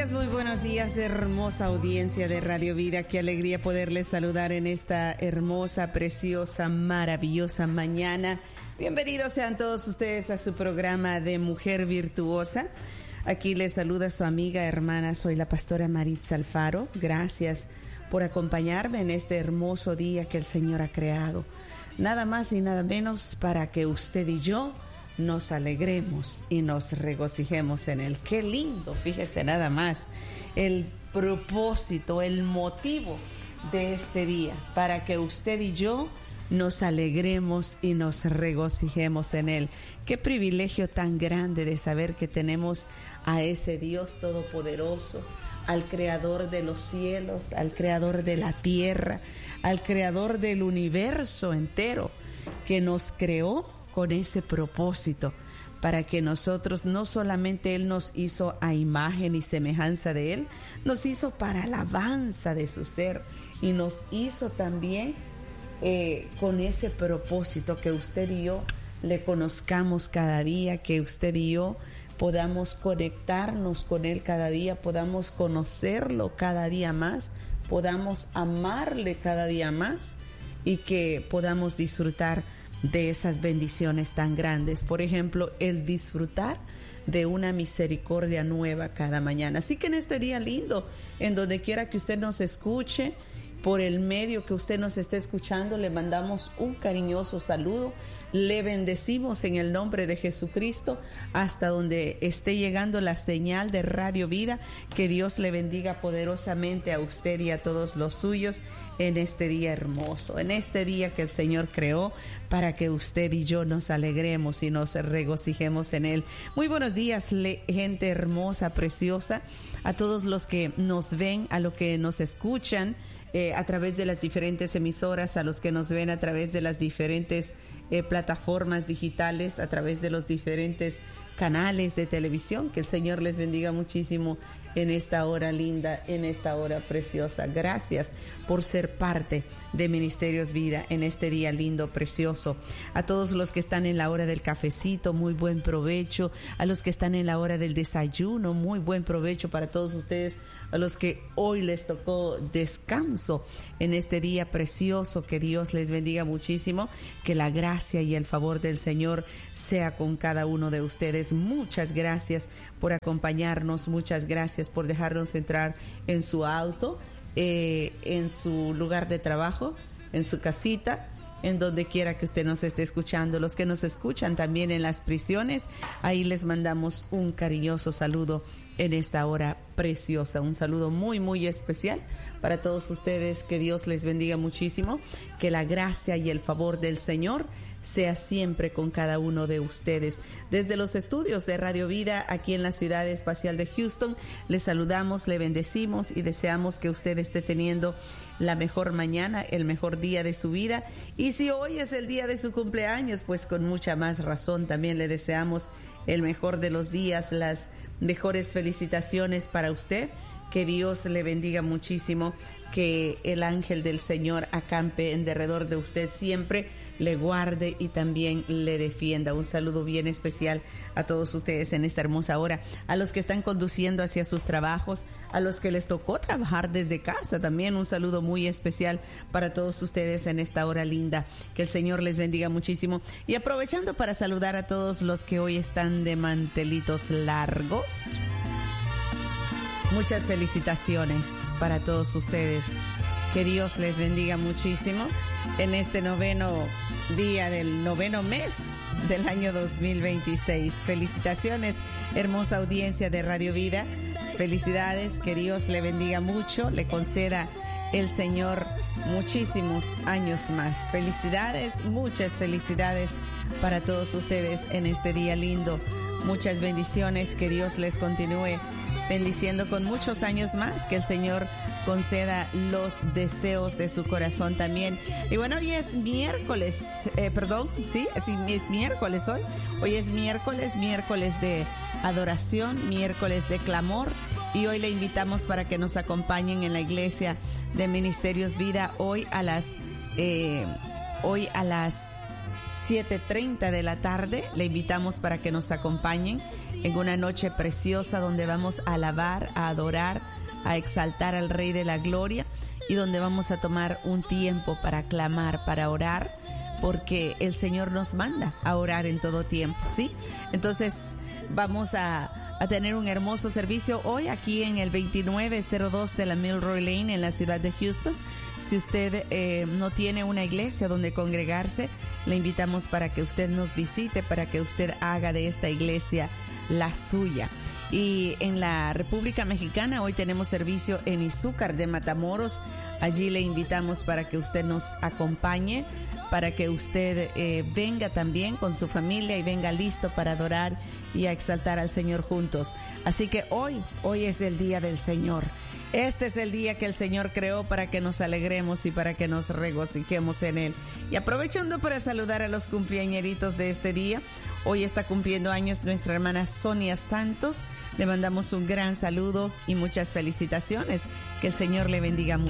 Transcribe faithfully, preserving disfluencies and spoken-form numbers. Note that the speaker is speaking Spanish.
días, muy buenos días, hermosa audiencia de Radio Vida. Qué alegría poderles saludar en esta hermosa, preciosa, maravillosa mañana. Bienvenidos sean todos ustedes a su programa de Mujer Virtuosa. Aquí les saluda su amiga, hermana, soy la pastora Maritza Alfaro. Gracias por acompañarme en este hermoso día que el Señor ha creado. Nada más y nada menos para que usted y yo nos alegremos y nos regocijemos en él. Qué lindo, fíjese nada más el propósito, el motivo de este día, para que usted y yo nos alegremos y nos regocijemos en él. Qué privilegio tan grande de saber que tenemos a ese Dios todopoderoso, al creador de los cielos, al creador de la tierra, al creador del universo entero, que nos creó con ese propósito, para que nosotros, no solamente Él nos hizo a imagen y semejanza de Él, nos hizo para alabanza de su ser, y nos hizo también eh, con ese propósito, que usted y yo le conozcamos cada día, que usted y yo podamos conectarnos con Él cada día, podamos conocerlo cada día más, podamos amarle cada día más, y que podamos disfrutar de esas bendiciones tan grandes. Por ejemplo, el disfrutar de una misericordia nueva cada mañana. Así que en este día lindo, en donde quiera que usted nos escuche, por el medio que usted nos esté escuchando, le mandamos un cariñoso saludo. Le bendecimos en el nombre de Jesucristo hasta donde esté llegando la señal de Radio Vida. Que Dios le bendiga poderosamente a usted y a todos los suyos en este día hermoso, en este día que el Señor creó para que usted y yo nos alegremos y nos regocijemos en Él. Muy buenos días, gente hermosa, preciosa, a todos los que nos ven, a los que nos escuchan Eh, a través de las diferentes emisoras, a los que nos ven a través de las diferentes eh, plataformas digitales, a través de los diferentes canales de televisión. Que el Señor les bendiga muchísimo en esta hora linda, en esta hora preciosa. Gracias por ser parte de Ministerios Vida en este día lindo, precioso. A todos los que están en la hora del cafecito, muy buen provecho. A los que están en la hora del desayuno, muy buen provecho para todos ustedes. A los que hoy les tocó descanso en este día precioso, que Dios les bendiga muchísimo, que la gracia y el favor del Señor sea con cada uno de ustedes. Muchas gracias por acompañarnos, muchas gracias por dejarnos entrar en su auto, eh, en su lugar de trabajo, en su casita, en donde quiera que usted nos esté escuchando. Los que nos escuchan también en las prisiones, ahí les mandamos un cariñoso saludo en esta hora preciosa, un saludo muy muy especial para todos ustedes. Que Dios les bendiga muchísimo, que la gracia y el favor del Señor sea siempre con cada uno de ustedes. Desde los estudios de Radio Vida aquí en la ciudad espacial de Houston, les saludamos, le bendecimos y deseamos que usted esté teniendo la mejor mañana, el mejor día de su vida. Y si hoy es el día de su cumpleaños, pues con mucha más razón también le deseamos el mejor de los días, las mejores felicitaciones para usted. Que Dios le bendiga muchísimo, que el ángel del Señor acampe en derredor de usted siempre, le guarde y también le defienda. Un saludo bien especial a todos ustedes en esta hermosa hora, a los que están conduciendo hacia sus trabajos, a los que les tocó trabajar desde casa también, un saludo muy especial para todos ustedes en esta hora linda. Que el Señor les bendiga muchísimo. Y aprovechando para saludar a todos los que hoy están de mantelitos largos, muchas felicitaciones para todos ustedes. Que Dios les bendiga muchísimo en este noveno día del noveno mes del año dos mil veintiséis. Felicitaciones, hermosa audiencia de Radio Vida. Felicidades, que Dios le bendiga mucho, le conceda el Señor muchísimos años más. Felicidades, muchas felicidades para todos ustedes en este día lindo. Muchas bendiciones, que Dios les continúe bendiciendo con muchos años más, que el Señor conceda los deseos de su corazón también. Y bueno, hoy es miércoles, eh, perdón, sí, es, es miércoles hoy. Hoy es miércoles, miércoles de adoración, miércoles de clamor. Y hoy le invitamos para que nos acompañen en la iglesia de Ministerios Vida hoy a las, eh, hoy a las siete treinta de la tarde. Le invitamos para que nos acompañen en una noche preciosa donde vamos a alabar, a adorar, a exaltar al Rey de la Gloria y donde vamos a tomar un tiempo para clamar, para orar, porque el Señor nos manda a orar en todo tiempo, ¿sí? Entonces vamos a, a tener un hermoso servicio hoy aquí en el veintinueve cero dos de la Milroy Lane en la ciudad de Houston. Si usted eh, no tiene una iglesia donde congregarse, le invitamos para que usted nos visite, para que usted haga de esta iglesia la suya. Y en la República Mexicana hoy tenemos servicio en Izúcar de Matamoros. Allí le invitamos para que usted nos acompañe, para que usted eh, venga también con su familia y venga listo para adorar y a exaltar al Señor juntos. Así que hoy, hoy es el día del Señor. Este es el día que el Señor creó para que nos alegremos y para que nos regocijemos en Él. Y aprovechando para saludar a los cumpleañeritos de este día. Hoy está cumpliendo años nuestra hermana Sonia Santos. Le mandamos un gran saludo y muchas felicitaciones. Que el Señor le bendiga mucho.